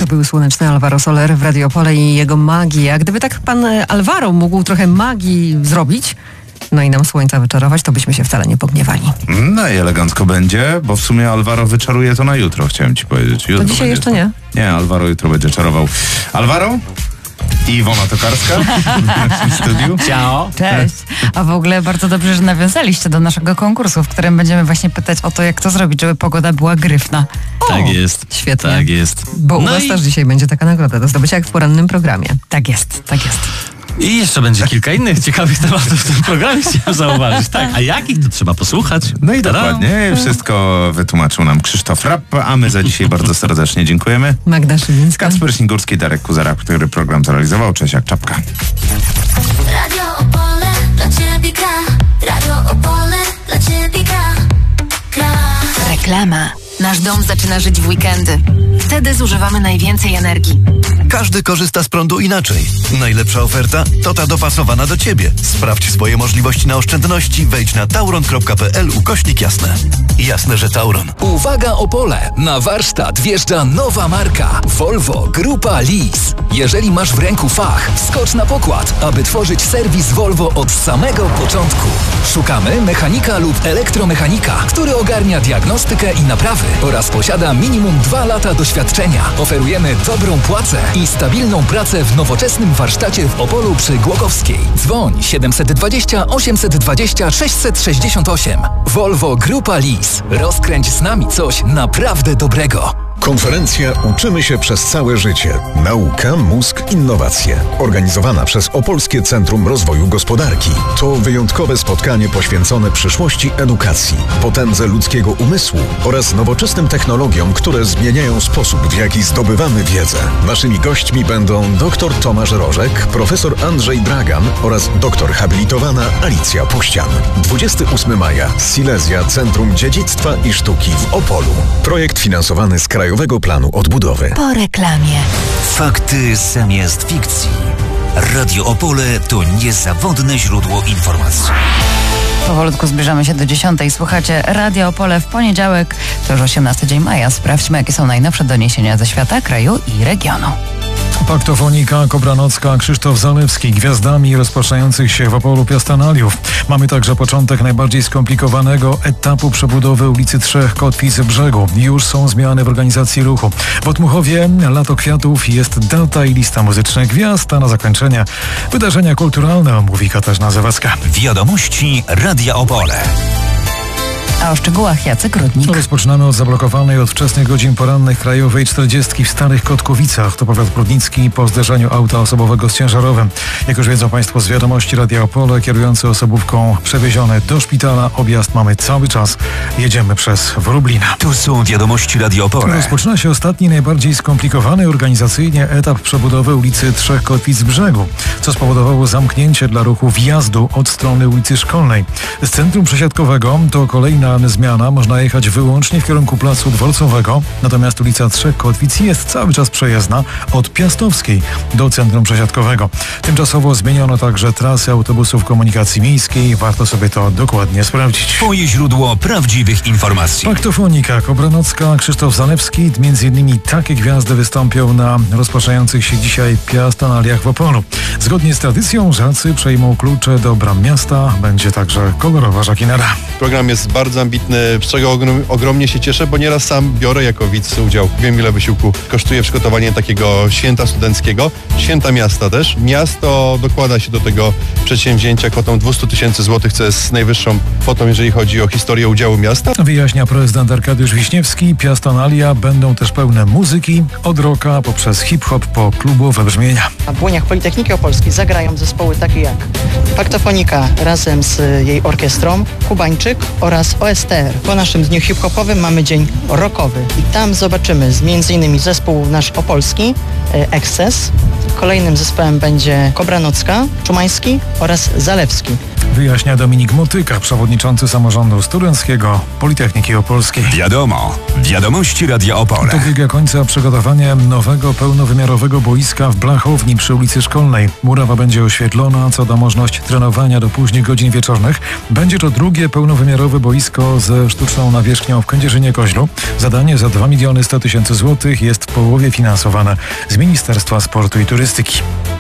To był słoneczny Alvaro Soler w Radio Opole i jego magia. Gdyby tak pan Alvaro mógł trochę magii zrobić, no i nam słońca wyczarować, to byśmy się wcale nie pogniewali. No i elegancko będzie, bo w sumie Alvaro wyczaruje to na jutro, chciałem ci powiedzieć. Jutro to dzisiaj jeszcze nie? Nie, Alvaro jutro będzie czarował. Alvaro? I Iwona Tokarska w naszym studiu. Ciao. Cześć. A w ogóle bardzo dobrze, że nawiązaliście do naszego konkursu, w którym będziemy właśnie pytać o to, jak to zrobić, żeby pogoda była gryfna. Tak jest. Świetnie. Tak jest. Bo u was też dzisiaj będzie taka nagroda do zdobycia jak w porannym programie. Tak jest, tak jest. I jeszcze będzie kilka innych ciekawych tematów w tym programie, chciałem zauważyć. Tak, a jakich to trzeba posłuchać? No i dokładnie, wszystko wytłumaczył nam Krzysztof Rapp, a my za dzisiaj bardzo serdecznie dziękujemy. Magda Szylińska. Kacper Śnigurski, Darek Kuzera, który program zrealizował. Cześć jak czapka. Radio Opole dla ciebie gra. Radio Opole dla ciebie gra. Reklama. Nasz dom zaczyna żyć w weekendy. Wtedy zużywamy najwięcej energii. Każdy korzysta z prądu inaczej. Najlepsza oferta to ta dopasowana do Ciebie. Sprawdź swoje możliwości na oszczędności. Wejdź na tauron.pl/jasne. Jasne, że Tauron. Uwaga Opole! Na warsztat wjeżdża nowa marka Volvo Grupa Lease. Jeżeli masz w ręku fach, wskocz na pokład, aby tworzyć serwis Volvo od samego początku. Szukamy mechanika lub elektromechanika, który ogarnia diagnostykę i naprawy oraz posiada minimum 2 lata doświadczenia. Oferujemy dobrą płacę i stabilną pracę w nowoczesnym warsztacie w Opolu przy Głogowskiej. Dzwoń 720 820 668. Volvo Grupa Lease. Rozkręć z nami coś naprawdę dobrego. Konferencja Uczymy się przez całe życie. Nauka, mózg, innowacje. Organizowana przez Opolskie Centrum Rozwoju Gospodarki. To wyjątkowe spotkanie poświęcone przyszłości edukacji, potędze ludzkiego umysłu oraz nowoczesnym technologiom, które zmieniają sposób, w jaki zdobywamy wiedzę. Naszymi gośćmi będą dr Tomasz Rożek, profesor Andrzej Dragan oraz doktor habilitowana Alicja Puścian. 28 maja. Silesia Centrum Dziedzictwa i Sztuki w Opolu. Projekt finansowany z Krajowego Planu Odbudowy. Po reklamie. Fakty zamiast fikcji. Radio Opole to niezawodne źródło informacji. Powolutku zbliżamy się do 10. Słuchacie Radia Opole w poniedziałek, to już 18 dzień maja. Sprawdźmy, jakie są najnowsze doniesienia ze świata, kraju i regionu. Paktofonika, Kobranocka, Krzysztof Zalewski, gwiazdami rozpoczynających się w Opolu Piastanaliów. Mamy także początek najbardziej skomplikowanego etapu przebudowy ulicy Trzech Kotwic Brzegu. Już są zmiany w organizacji ruchu. W Otmuchowie Lato Kwiatów jest data i lista muzycznych gwiazd, a na zakończenie wydarzenia kulturalne, mówi Katarzyna Zawadzka. Wiadomości Radia Opole. A o szczegółach Jacek Rudnik. Rozpoczynamy od zablokowanej od wczesnych godzin porannych krajowej 40 w Starych Kotkowicach. To powiat prudnicki po zderzeniu auta osobowego z ciężarowym. Jak już wiedzą Państwo z wiadomości Radia Opole, kierujący osobówką przewieziony do szpitala. Objazd mamy cały czas. Jedziemy przez Wróblina. Tu są wiadomości Radia Opole. Rozpoczyna się ostatni, najbardziej skomplikowany organizacyjnie etap przebudowy ulicy Trzech Kotwic Brzegu, co spowodowało zamknięcie dla ruchu wjazdu od strony ulicy Szkolnej. Z centrum przesiadkowego to kolejna zmiana. Można jechać wyłącznie w kierunku Placu Dworcowego, natomiast ulica Trzech Kotwic jest cały czas przejezdna od Piastowskiej do centrum przesiadkowego. Tymczasowo zmieniono także trasy autobusów komunikacji miejskiej. Warto sobie to dokładnie sprawdzić. Twoje źródło prawdziwych informacji. Paktofonika, Kobranocka, Krzysztof Zalewski. Między innymi takie gwiazdy wystąpią na rozpoczynających się dzisiaj Piastanaliach w Opolu. Zgodnie z tradycją Żacy przejmą klucze do bram miasta. Będzie także kolorowa żakinera. Program jest bardzo ambitny, z czego ogromnie się cieszę, bo nieraz sam biorę jako widz udział. Wiem, ile wysiłku kosztuje przygotowanie takiego święta studenckiego, święta miasta też. Miasto dokłada się do tego przedsięwzięcia kwotą 200 000 złotych, co jest najwyższą kwotą, jeżeli chodzi o historię udziału miasta. Wyjaśnia prezydent Arkadiusz Wiśniewski. Piastanalia będą też pełne muzyki, od rocka poprzez hip-hop po klubowe brzmienia. Na błoniach Politechniki Opolskiej zagrają zespoły takie jak Paktofonika razem z jej orkiestrą, Kubańczyk oraz OSTR. Po naszym dniu hip-hopowym mamy dzień rockowy i tam zobaczymy m.in. zespół nasz opolski, Excess. Kolejnym zespołem będzie Kobranocka, Czumański oraz Zalewski. Wyjaśnia Dominik Motyka, przewodniczący samorządu studenckiego Politechniki Opolskiej. Wiadomo, wiadomości Radia Opole. Dobiega końca przygotowanie nowego, pełnowymiarowego boiska w Blachowni przy ulicy Szkolnej. Murawa będzie oświetlona, co da możliwość trenowania do późnych godzin wieczornych. Będzie to drugie pełnowymiarowe boisko ze sztuczną nawierzchnią w Kędzierzynie-Koźlu. Zadanie za 2 100 000 złotych jest w połowie finansowane z Ministerstwa Sportu i Turystyki.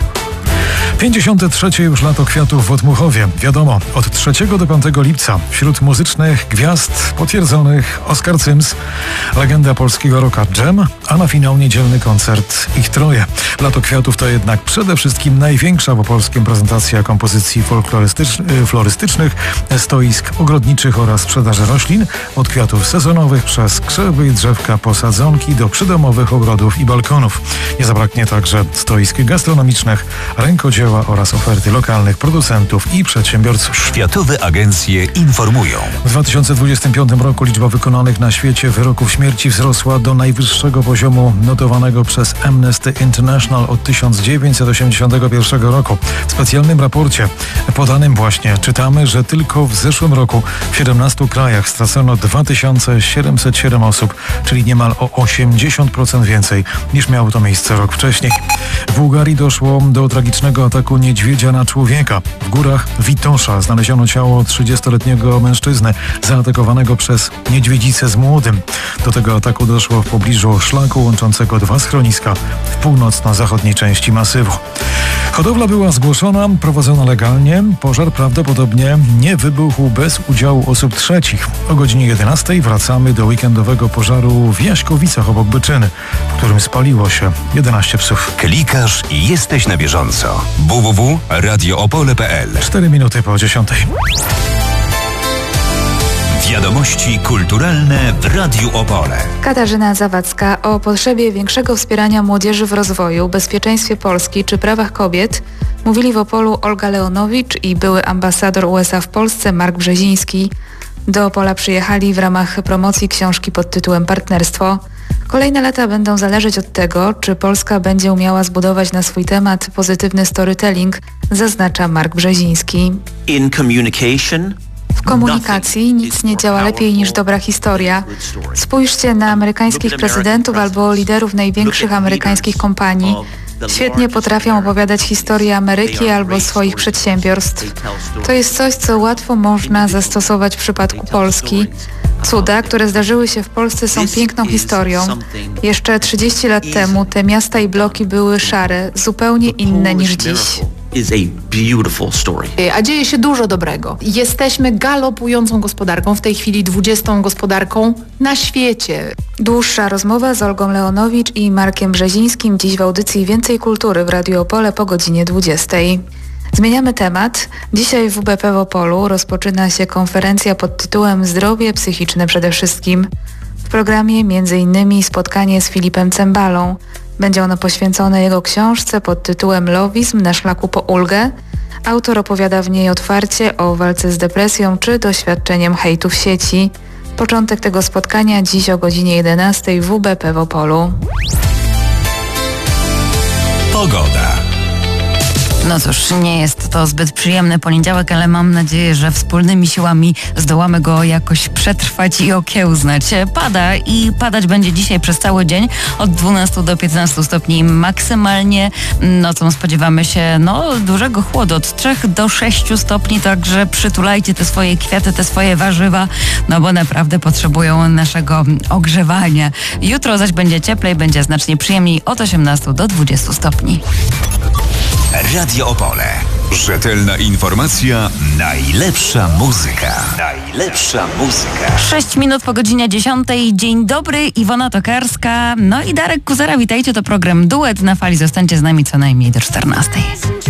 53. już lato kwiatów w Otmuchowie. Wiadomo, od 3 do 5 lipca wśród muzycznych gwiazd potwierdzonych Oskar Cyms, legenda polskiego rocka Dżem, a na finał niedzielny koncert ich troje. Lato kwiatów to jednak przede wszystkim największa w opolskim prezentacja kompozycji florystycznych, stoisk ogrodniczych oraz sprzedaży roślin, od kwiatów sezonowych przez krzewy i drzewka posadzonki do przydomowych ogrodów i balkonów. Nie zabraknie także stoisk gastronomicznych, rękodzieła oraz oferty lokalnych producentów i przedsiębiorców. Światowe agencje informują. W 2025 roku liczba wykonanych na świecie wyroków śmierci wzrosła do najwyższego poziomu notowanego przez Amnesty International od 1981 roku. W specjalnym raporcie podanym właśnie czytamy, że tylko w zeszłym roku w 17 krajach stracono 2707 osób, czyli niemal o 80% więcej niż miało to miejsce rok wcześniej. W Bułgarii doszło do tragicznego ataku niedźwiedzia na człowieka. W górach Witosza znaleziono ciało 30-letniego mężczyzny zaatakowanego przez niedźwiedzicę z młodym. Do tego ataku doszło w pobliżu szlaku łączącego 2 schroniska w północno-zachodniej części masywu. Hodowla była zgłoszona, prowadzona legalnie. Pożar prawdopodobnie nie wybuchł bez udziału osób trzecich. O godzinie 11 wracamy do weekendowego pożaru w Jaśkowicach obok Byczyny, w którym spaliło się 11 psów. Klikasz i jesteś na bieżąco. www.radioopole.pl 4 minuty po 10. Wiadomości kulturalne w Radiu Opole. Katarzyna Zawadzka o potrzebie większego wspierania młodzieży w rozwoju, bezpieczeństwie Polski czy prawach kobiet mówili w Opolu Olga Leonowicz i były ambasador USA w Polsce Mark Brzeziński. Do Opola przyjechali w ramach promocji książki pod tytułem Partnerstwo. Kolejne lata będą zależeć od tego, czy Polska będzie umiała zbudować na swój temat pozytywny storytelling, zaznacza Mark Brzeziński. W komunikacji nic nie działa lepiej niż dobra historia. Spójrzcie na amerykańskich prezydentów albo liderów największych amerykańskich kompanii. Świetnie potrafią opowiadać historię Ameryki albo swoich przedsiębiorstw. To jest coś, co łatwo można zastosować w przypadku Polski. Cuda, które zdarzyły się w Polsce, są piękną historią. Jeszcze 30 lat temu te miasta i bloki były szare, zupełnie inne niż dziś. A dzieje się dużo dobrego. Jesteśmy galopującą gospodarką, w tej chwili 20. gospodarką na świecie. Dłuższa rozmowa z Olgą Leonowicz i Markiem Brzezińskim dziś w audycji Więcej Kultury w Radiu Opole po godzinie 20. Zmieniamy temat. Dzisiaj w WBP w Opolu rozpoczyna się konferencja pod tytułem Zdrowie psychiczne przede wszystkim. W programie m.in. spotkanie z Filipem Cembalą. Będzie ono poświęcone jego książce pod tytułem Lowizm na szlaku po ulgę. Autor opowiada w niej otwarcie o walce z depresją czy doświadczeniem hejtu w sieci. Początek tego spotkania dziś o godzinie 11 w WBP w Opolu. Pogoda. No cóż, nie jest to zbyt przyjemny poniedziałek, ale mam nadzieję, że wspólnymi siłami zdołamy go jakoś przetrwać i okiełznać. Pada i padać będzie dzisiaj przez cały dzień od 12 do 15 stopni maksymalnie. Nocą spodziewamy się dużego chłodu od 3 do 6 stopni, także przytulajcie te swoje kwiaty, te swoje warzywa, bo naprawdę potrzebują naszego ogrzewania. Jutro zaś będzie cieplej, będzie znacznie przyjemniej od 18 do 20 stopni. Radio Opole. Rzetelna informacja, najlepsza muzyka. Najlepsza muzyka. 6 minut po godzinie 10. Dzień dobry, Iwona Tokarska. No i Darek Kuzera, witajcie, to program Duet na Fali. Zostańcie z nami co najmniej do 14.